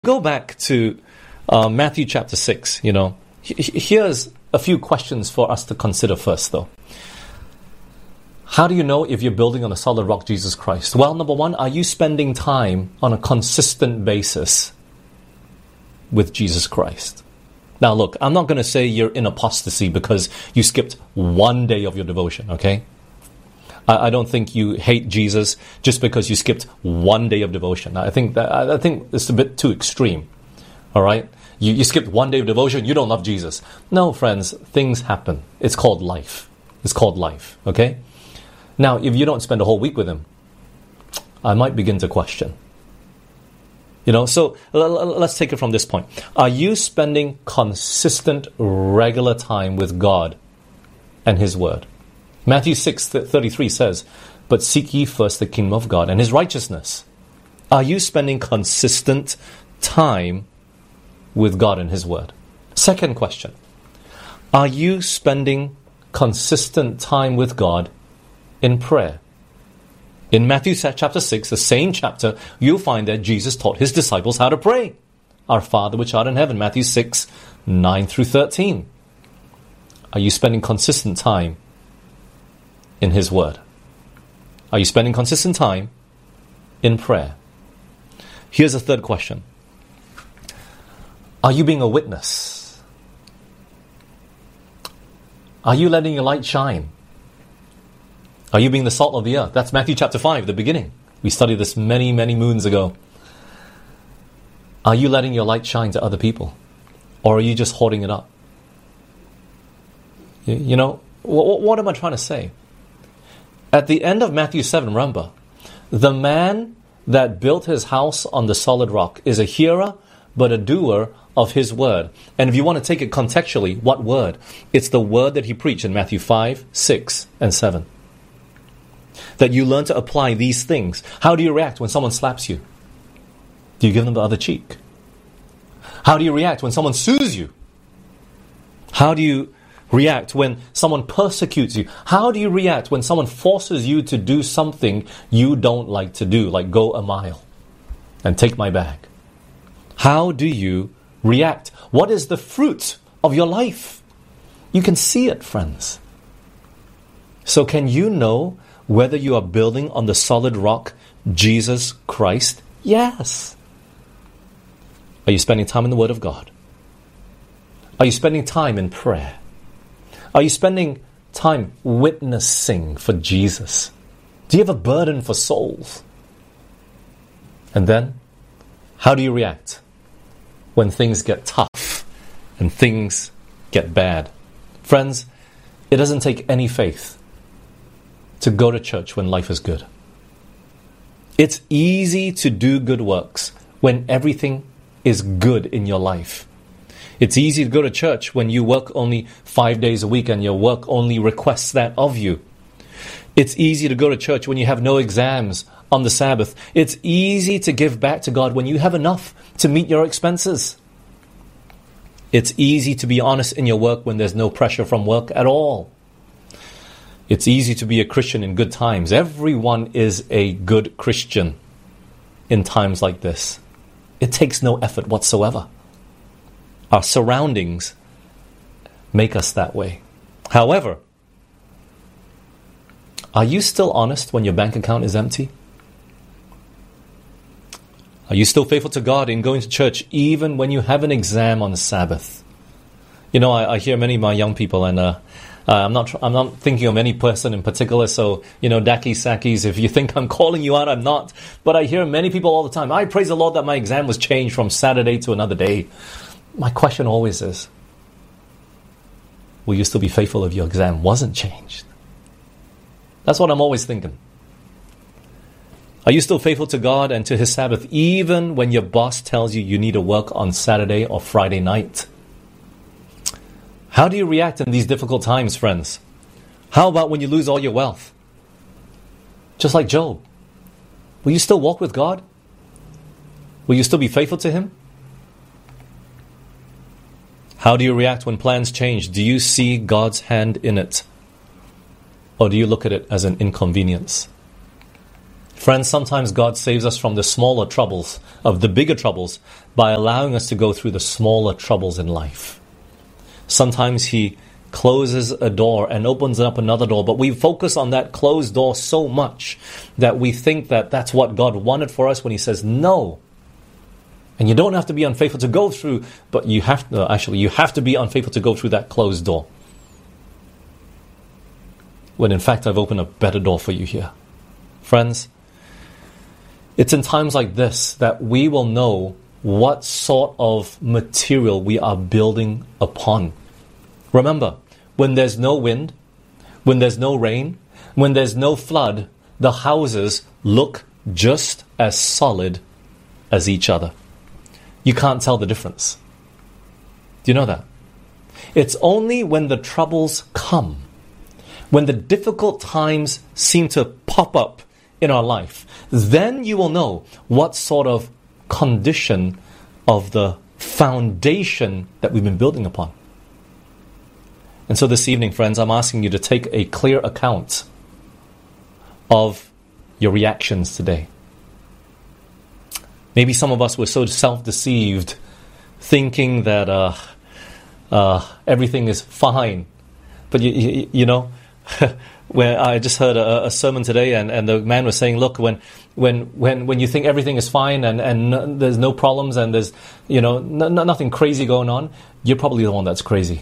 go back to Matthew chapter 6, here's a few questions for us to consider first, though. How do you know if you're building on a solid rock, Jesus Christ? Well, number one, are you spending time on a consistent basis with Jesus Christ? Now, look, I'm not going to say you're in apostasy because you skipped one day of your devotion, okay? I don't think you hate Jesus just because you skipped one day of devotion. I think it's a bit too extreme, all right? You skipped one day of devotion, you don't love Jesus. No, friends, things happen. It's called life. It's called life, okay? Now, if you don't spend a whole week with him, I might begin to question. So let's take it from this point. Are you spending consistent, regular time with God and his word? Matthew 6:33 says, "But seek ye first the kingdom of God and his righteousness." Are you spending consistent time with God and his word? Second question, are you spending consistent time with God in prayer? In Matthew chapter 6, the same chapter, you'll find that Jesus taught his disciples how to pray. Our Father which art in heaven, Matthew 6:9-13. Are you spending consistent time in his word? Are you spending consistent time in prayer? Here's a third question. Are you being a witness? Are you letting your light shine? Are you being the salt of the earth? That's Matthew chapter 5, the beginning. We studied this many, many moons ago. Are you letting your light shine to other people? Or are you just hoarding it up? What am I trying to say? At the end of Matthew 7, remember, the man that built his house on the solid rock is a hearer, but a doer of his word. And if you want to take it contextually, what word? It's the word that he preached in Matthew 5, 6, and 7. That you learn to apply these things. How do you react when someone slaps you? Do you give them the other cheek? How do you react when someone sues you? How do you react when someone persecutes you? How do you react when someone forces you to do something you don't like to do, like go a mile and take my bag? How do you react? What is the fruit of your life? You can see it, friends. So can you know whether you are building on the solid rock, Jesus Christ? Yes. Are you spending time in the Word of God? Are you spending time in prayer? Are you spending time witnessing for Jesus? Do you have a burden for souls? And then, how do you react when things get tough and things get bad? Friends, it doesn't take any faith to go to church when life is good. It's easy to do good works when everything is good in your life. It's easy to go to church when you work only 5 days a week and your work only requests that of you. It's easy to go to church when you have no exams on the Sabbath. It's easy to give back to God when you have enough to meet your expenses. It's easy to be honest in your work when there's no pressure from work at all. It's easy to be a Christian in good times. Everyone is a good Christian in times like this. It takes no effort whatsoever. Our surroundings make us that way. However, are you still honest when your bank account is empty? Are you still faithful to God in going to church even when you have an exam on the Sabbath? I hear many of my young people, and I'm not thinking of any person in particular, so, Daki Sakis, if you think I'm calling you out, I'm not. But I hear many people all the time, I praise the Lord that my exam was changed from Saturday to another day. My question always is, will you still be faithful if your exam wasn't changed? That's what I'm always thinking. Are you still faithful to God and to his Sabbath, even when your boss tells you you need to work on Saturday or Friday night? How do you react in these difficult times, friends? How about when you lose all your wealth? Just like Job. Will you still walk with God? Will you still be faithful to him? How do you react when plans change? Do you see God's hand in it? Or do you look at it as an inconvenience? Friends, sometimes God saves us from the smaller troubles, of the bigger troubles, by allowing us to go through the smaller troubles in life. Sometimes He closes a door and opens up another door, but we focus on that closed door so much that we think that that's what God wanted for us when He says no. And you don't have to be unfaithful to go through, but you have to be unfaithful to go through that closed door. When in fact I've opened a better door for you here. Friends, it's in times like this that we will know what sort of material we are building upon. Remember, when there's no wind, when there's no rain, when there's no flood, the houses look just as solid as each other. You can't tell the difference. Do you know that? It's only when the troubles come, when the difficult times seem to pop up in our life, then you will know what sort of condition of the foundation that we've been building upon. And so this evening, friends, I'm asking you to take a clear account of your reactions today. Maybe some of us were so self-deceived, thinking that everything is fine. But you know, where I just heard a sermon today, and the man was saying, look, when you think everything is fine and there's no problems and there's nothing crazy going on, you're probably the one that's crazy.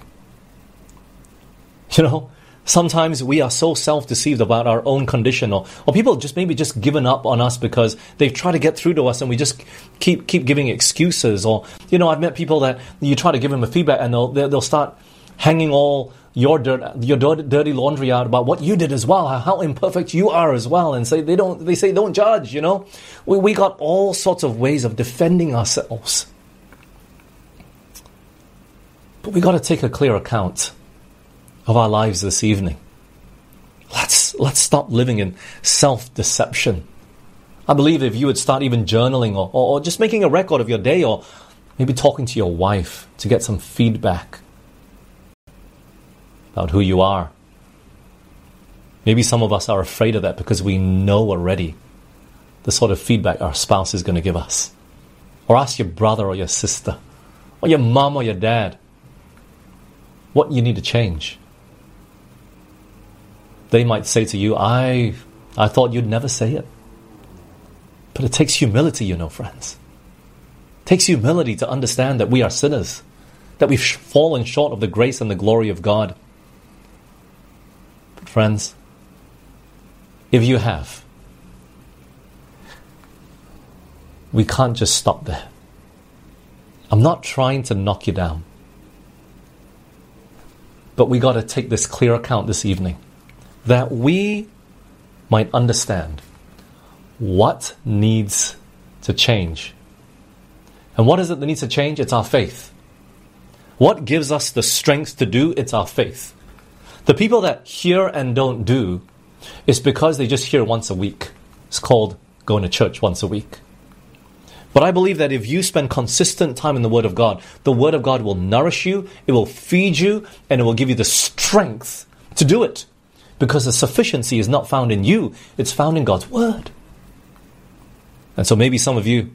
Sometimes we are so self-deceived about our own condition, or people maybe just given up on us because they've tried to get through to us and we just keep giving excuses. Or, I've met people that you try to give them a feedback and they'll start hanging all your dirty laundry out about what you did as well, how imperfect you are as well, and say don't judge. We got all sorts of ways of defending ourselves, but we got to take a clear account of our lives this evening. Let's stop living in self-deception. I believe if you would start even journaling or just making a record of your day, or maybe talking to your wife to get some feedback about who you are. Maybe some of us are afraid of that because we know already the sort of feedback our spouse is going to give us. Or ask your brother or your sister or your mom or your dad what you need to change. They might say to you, I thought you'd never say it. But it takes humility, friends. It takes humility to understand that we are sinners, that we've fallen short of the grace and the glory of God. But friends, if you have, we can't just stop there. I'm not trying to knock you down. But we got to take this clear account this evening, that we might understand what needs to change. And what is it that needs to change? It's our faith. What gives us the strength to do? It's our faith. The people that hear and don't do is because they just hear once a week. It's called going to church once a week. But I believe that if you spend consistent time in the Word of God, the Word of God will nourish you, it will feed you, and it will give you the strength to do it. Because the sufficiency is not found in you, it's found in God's Word. And so maybe some of you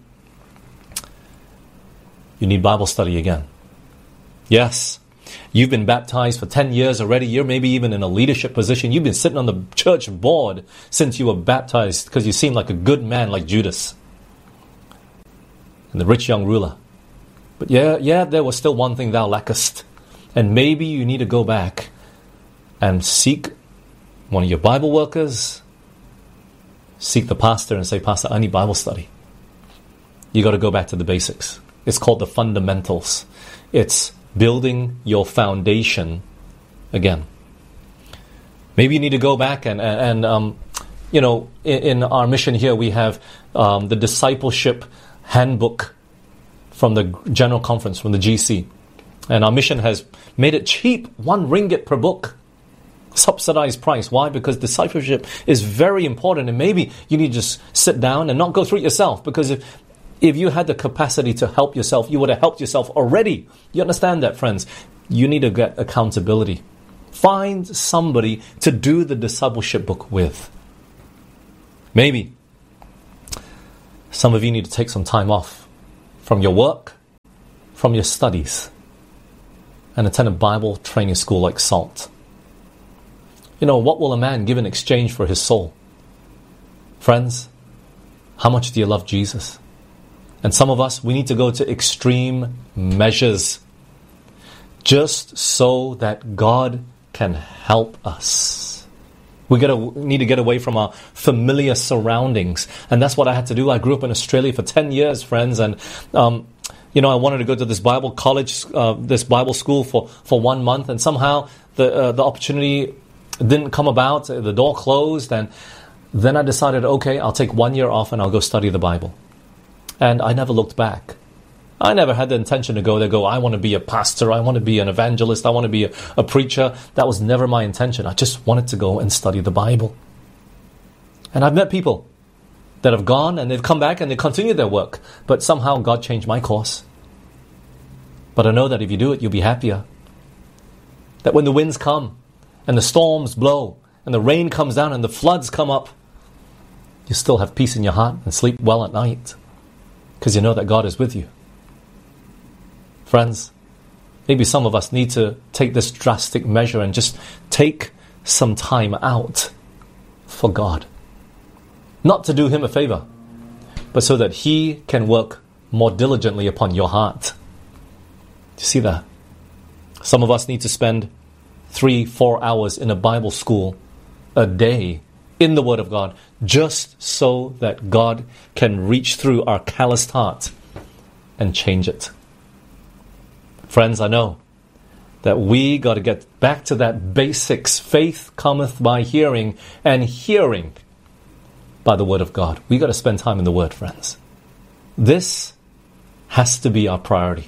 need Bible study again. Yes, you've been baptized for 10 years already. You're maybe even in a leadership position. You've been sitting on the church board since you were baptized because you seem like a good man like Judas and the rich young ruler. But yeah, there was still one thing thou lackest. And maybe you need to go back and seek one of your Bible workers, seek the pastor and say, Pastor, I need Bible study. You got to go back to the basics. It's called the fundamentals. It's building your foundation again. Maybe you need to go back and in our mission here we have the discipleship handbook from the General Conference, from the GC. And our mission has made it cheap, 1 ringgit per book. Subsidized price. Why? Because discipleship is very important, and maybe you need to just sit down and not go through it yourself, because if you had the capacity to help yourself, you would have helped yourself already. You understand that, friends? You need to get accountability. Find somebody to do the discipleship book with. Maybe Some of you need to take some time off from your work, from your studies, and attend a Bible training school like SALT. You know, what will a man give in exchange for his soul? Friends, how much do you love Jesus? And some of us, we need to go to extreme measures just so that God can help us. We need to get away from our familiar surroundings. And that's what I had to do. I grew up in Australia for 10 years, friends. And, I wanted to go to this Bible college, this Bible school for 1 month. And somehow the opportunity didn't come about. The door closed. And then I decided, okay, I'll take 1 year off and I'll go study the Bible. And I never looked back. I never had the intention to go there, I want to be a pastor, I want to be an evangelist, I want to be a preacher. That was never my intention. I just wanted to go and study the Bible. And I've met people that have gone and they've come back and they continue their work. But somehow God changed my course. But I know that if you do it, you'll be happier. That when the winds come and the storms blow and the rain comes down and the floods come up, you still have peace in your heart and sleep well at night. Because you know that God is with you. Friends, maybe some of us need to take this drastic measure and just take some time out for God. Not to do Him a favor, but so that He can work more diligently upon your heart. Do you see that? Some of us need to spend 3-4 hours in a Bible school a day in the Word of God, just so that God can reach through our calloused heart and change it. Friends, I know that we got to get back to that basics. Faith cometh by hearing, and hearing by the Word of God. We got to spend time in the Word, friends. This has to be our priority.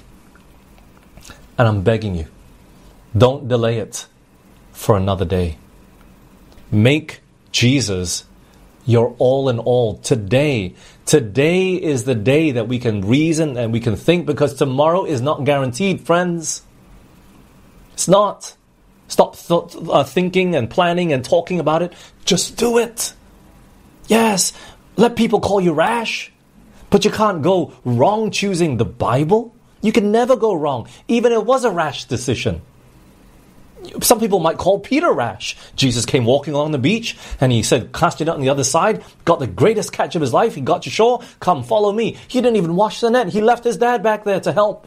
And I'm begging you, don't delay it for another day. Make Jesus your all in all. Today is the day that we can reason and we can think, because tomorrow is not guaranteed, friends. It's not. Stop thinking and planning and talking about it. Just do it. Yes, let people call you rash, but you can't go wrong choosing the Bible. You can never go wrong, even if it was a rash decision. Some people might call Peter rash. Jesus came walking along the beach and he said, cast your net on the other side, got the greatest catch of his life. He got to shore, come follow me. He didn't even wash the net. He left his dad back there to help.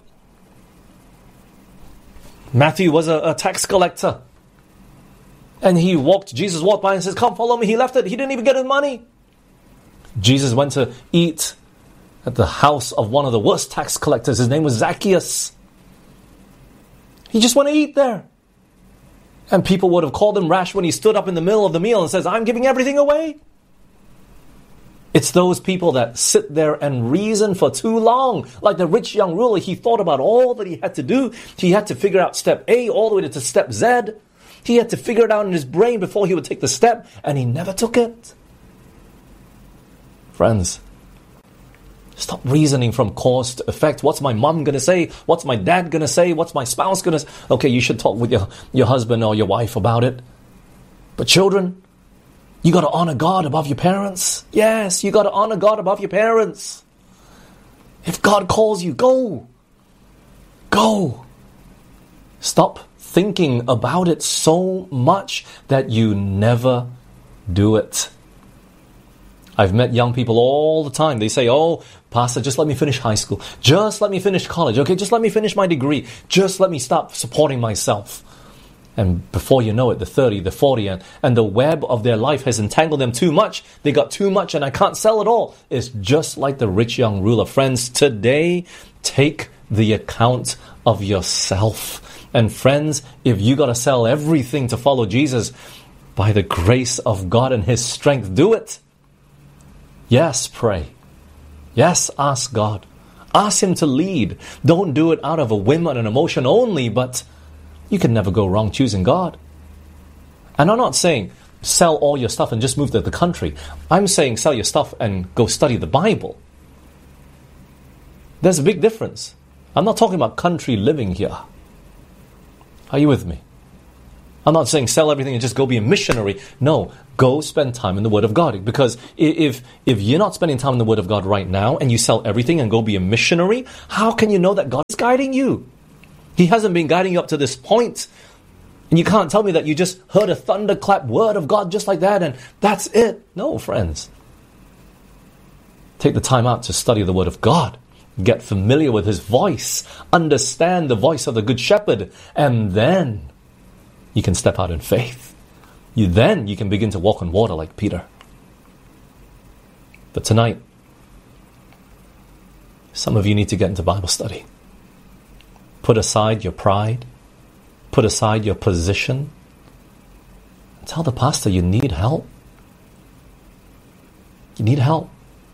Matthew was a tax collector. And Jesus walked by and says, come follow me. He left it. He didn't even get his money. Jesus went to eat at the house of one of the worst tax collectors. His name was Zacchaeus. He just went to eat there. And people would have called him rash when he stood up in the middle of the meal and says, I'm giving everything away. It's those people that sit there and reason for too long. Like the rich young ruler, he thought about all that he had to do. He had to figure out step A all the way to step Z. He had to figure it out in his brain before he would take the step, and he never took it. Friends, stop reasoning from cause to effect. What's my mom going to say? What's my dad going to say? What's my spouse going to say? Okay, you should talk with your husband or your wife about it. But children, you got to honor God above your parents. Yes, you got to honor God above your parents. If God calls you, go. Go. Stop thinking about it so much that you never do it. I've met young people all the time. They say, oh, Pastor, just let me finish high school. Just let me finish college. Okay, just let me finish my degree. Just let me stop supporting myself. And before you know it, the 30, the 40, and the web of their life has entangled them too much. They got too much and I can't sell it all. It's just like the rich young ruler. Friends, today, take the account of yourself. And friends, if you got to sell everything to follow Jesus, by the grace of God and His strength, do it. Yes, pray. Yes, ask God. Ask Him to lead. Don't do it out of a whim and an emotion only, but you can never go wrong choosing God. And I'm not saying sell all your stuff and just move to the country. I'm saying sell your stuff and go study the Bible. There's a big difference. I'm not talking about country living here. Are you with me? I'm not saying sell everything and just go be a missionary. No, Go spend time in the Word of God. Because if you're not spending time in the Word of God right now and you sell everything and go be a missionary, how can you know that God is guiding you? He hasn't been guiding you up to this point. And you can't tell me that you just heard a thunderclap word of God just like that and that's it. No, friends. Take the time out to study the Word of God. Get familiar with His voice. Understand the voice of the Good Shepherd. And then you can step out in faith. Then you can begin to walk on water like Peter. But tonight, some of you need to get into Bible study. Put aside your pride. Put aside your position. Tell the pastor you need help. You need help.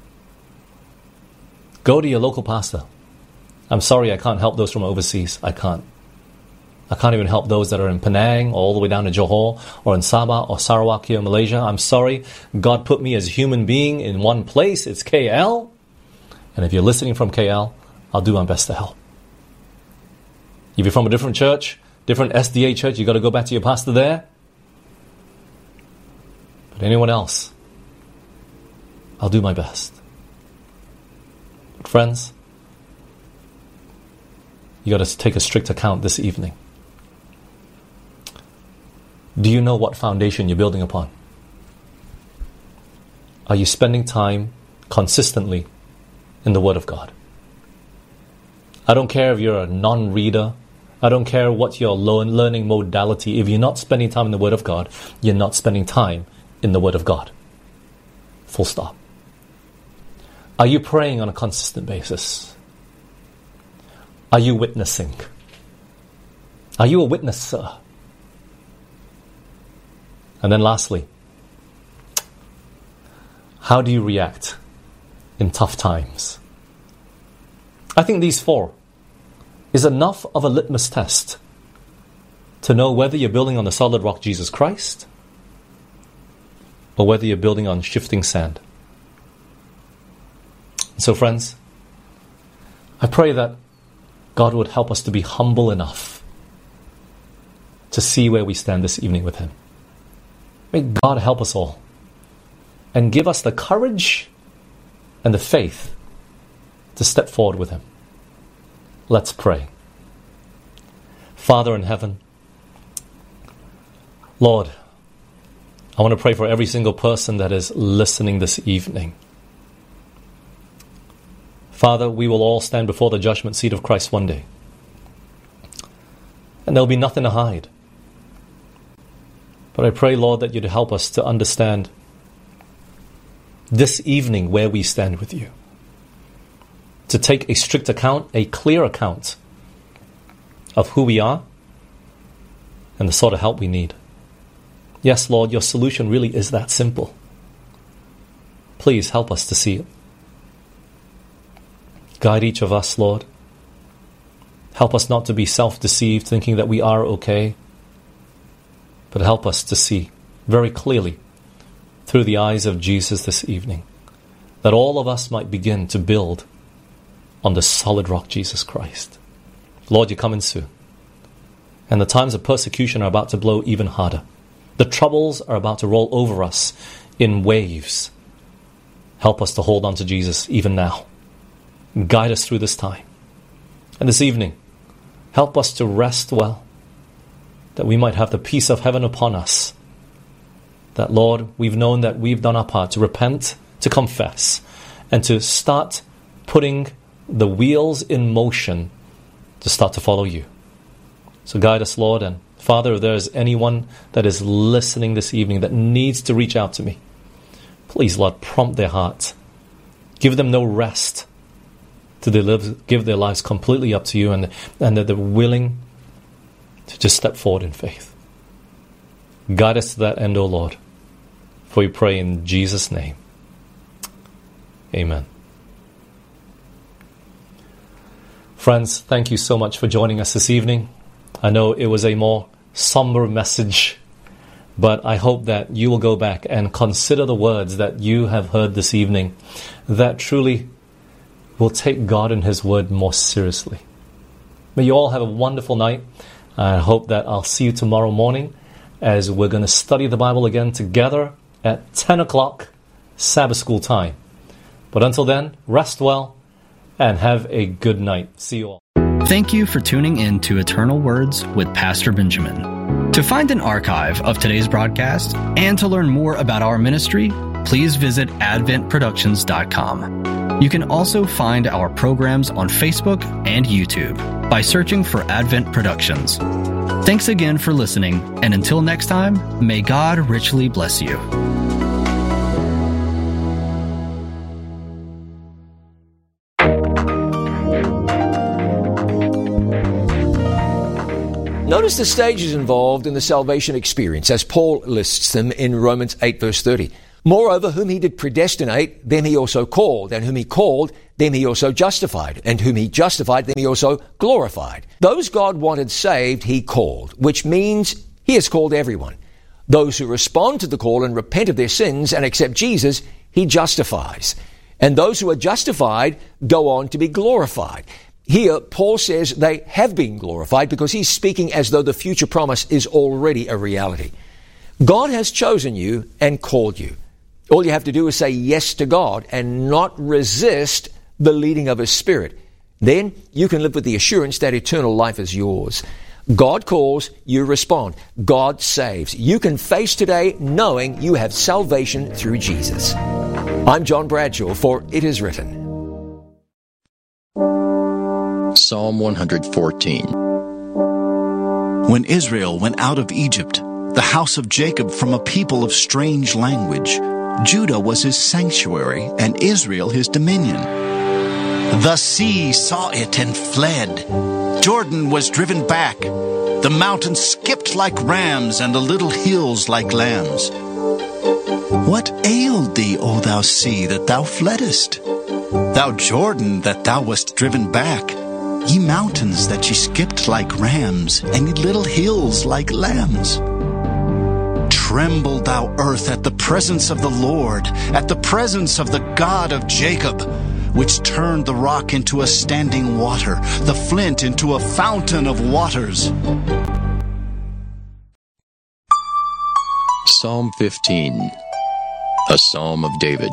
Go to your local pastor. I'm sorry I can't help those from overseas. I can't. I can't even help those that are in Penang, all the way down to Johor, or in Sabah, or Sarawak here in Malaysia. I'm sorry. God put me as a human being in one place. It's KL. And if you're listening from KL, I'll do my best to help. If you're from a different church, different SDA church, you got to go back to your pastor there. But anyone else, I'll do my best. But friends, you got to take a strict account this evening. Do you know what foundation you're building upon? Are you spending time consistently in the Word of God? I don't care if you're a non-reader. I don't care what your learning modality. If you're not spending time in the Word of God, you're not spending time in the Word of God. Full stop. Are you praying on a consistent basis? Are you witnessing? Are you a witnesser? And then lastly, how do you react in tough times? I think these 4 is enough of a litmus test to know whether you're building on the solid rock, Jesus Christ, or whether you're building on shifting sand. So friends, I pray that God would help us to be humble enough to see where we stand this evening with Him. May God help us all and give us the courage and the faith to step forward with Him. Let's pray. Father in heaven, Lord, I want to pray for every single person that is listening this evening. Father, we will all stand before the judgment seat of Christ one day. And there'll be nothing to hide. But I pray, Lord, that you'd help us to understand this evening where we stand with you. To take a strict account, a clear account of who we are and the sort of help we need. Yes, Lord, your solution really is that simple. Please help us to see it. Guide each of us, Lord. Help us not to be self-deceived, thinking that we are okay, but help us to see very clearly through the eyes of Jesus this evening, that all of us might begin to build on the solid rock, Jesus Christ. Lord, you're coming soon. And the times of persecution are about to blow even harder. The troubles are about to roll over us in waves. Help us to hold on to Jesus even now. Guide us through this time. And this evening, help us to rest well, that we might have the peace of heaven upon us. That, Lord, we've known that we've done our part to repent, to confess, and to start putting the wheels in motion to start to follow you. So guide us, Lord, and Father, if there is anyone that is listening this evening that needs to reach out to me, please, Lord, prompt their heart. Give them no rest to give their lives completely up to you, and that they're willing to just step forward in faith. Guide us to that end, O Lord, for we pray in Jesus' name. Amen. Friends, thank you so much for joining us this evening. I know it was a more somber message, but I hope that you will go back and consider the words that you have heard this evening, that truly will take God and His Word more seriously. May you all have a wonderful night. I hope that I'll see you tomorrow morning as we're going to study the Bible again together at 10 o'clock Sabbath school time. But until then, rest well and have a good night. See you all. Thank you for tuning in to Eternal Words with Pastor Benjamin. To find an archive of today's broadcast and to learn more about our ministry, please visit adventproductions.com. You can also find our programs on Facebook and YouTube by searching for Advent Productions. Thanks again for listening, and until next time, may God richly bless you. Notice the stages involved in the salvation experience as Paul lists them in Romans 8 verse 30. Moreover, whom he did predestinate, them he also called, and whom he called, them he also justified, and whom he justified, them he also glorified. Those God wanted saved, he called, which means he has called everyone. Those who respond to the call and repent of their sins and accept Jesus, he justifies. And those who are justified go on to be glorified. Here, Paul says they have been glorified because he's speaking as though the future promise is already a reality. God has chosen you and called you. All you have to do is say yes to God and not resist the leading of His Spirit. Then you can live with the assurance that eternal life is yours. God calls, you respond. God saves. You can face today knowing you have salvation through Jesus. I'm John Bradshaw for It Is Written. Psalm 114. When Israel went out of Egypt, the house of Jacob from a people of strange language, Judah was his sanctuary, and Israel his dominion. The sea saw it and fled. Jordan was driven back. The mountains skipped like rams, and the little hills like lambs. What ailed thee, O thou sea, that thou fleddest? Thou Jordan, that thou wast driven back? Ye mountains, that ye skipped like rams, and ye little hills like lambs. Tremble, thou earth, at the presence of the Lord, at the presence of the God of Jacob, which turned the rock into a standing water, the flint into a fountain of waters. Psalm 15, a psalm of David.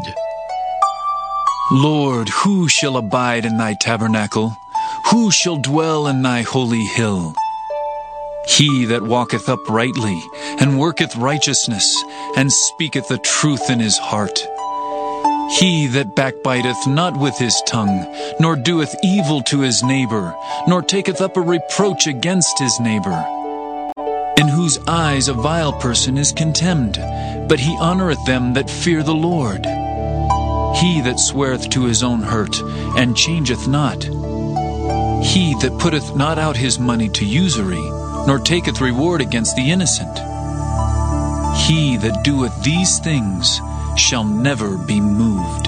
Lord, who shall abide in thy tabernacle? Who shall dwell in thy holy hill? He that walketh uprightly, and worketh righteousness, and speaketh the truth in his heart. He that backbiteth not with his tongue, nor doeth evil to his neighbor, nor taketh up a reproach against his neighbor. In whose eyes a vile person is contemned, but he honoreth them that fear the Lord. He that sweareth to his own hurt, and changeth not. He that putteth not out his money to usury, nor taketh reward against the innocent. He that doeth these things shall never be moved.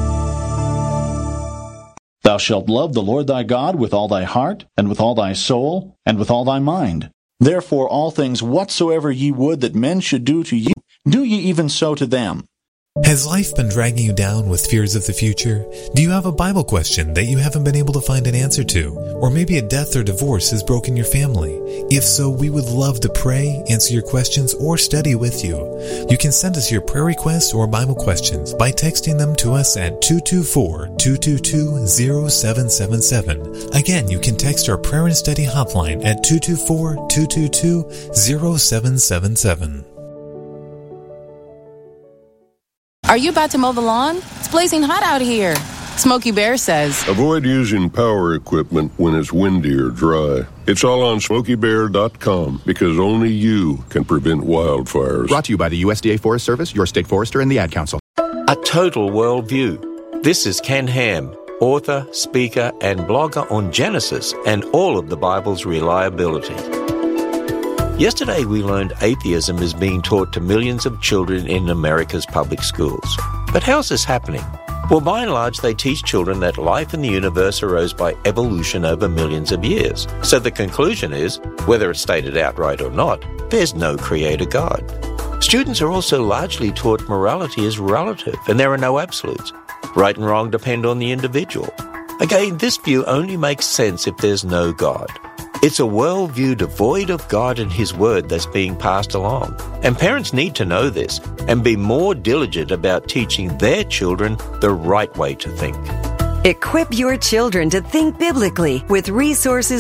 Thou shalt love the Lord thy God with all thy heart, and with all thy soul, and with all thy mind. Therefore all things whatsoever ye would that men should do to you, do ye even so to them. Has life been dragging you down with fears of the future? Do you have a Bible question that you haven't been able to find an answer to? Or maybe a death or divorce has broken your family? If so, we would love to pray, answer your questions, or study with you. You can send us your prayer requests or Bible questions by texting them to us at 224-222-0777. Again, you can text our prayer and study hotline at 224-222-0777. Are you about to mow the lawn? It's blazing hot out here. Smokey Bear says, avoid using power equipment when it's windy or dry. It's all on SmokeyBear.com because only you can prevent wildfires. Brought to you by the USDA Forest Service, your state forester, and the Ad Council. A total worldview. This is Ken Ham, author, speaker, and blogger on Genesis and all of the Bible's reliability. Yesterday we learned atheism is being taught to millions of children in America's public schools. But how's this happening? Well, by and large, they teach children that life in the universe arose by evolution over millions of years. So the conclusion is, whether it's stated outright or not, there's no creator God. Students are also largely taught morality is relative and there are no absolutes. Right and wrong depend on the individual. Again, this view only makes sense if there's no God. It's a worldview devoid of God and His Word that's being passed along. And parents need to know this and be more diligent about teaching their children the right way to think. Equip your children to think biblically with resources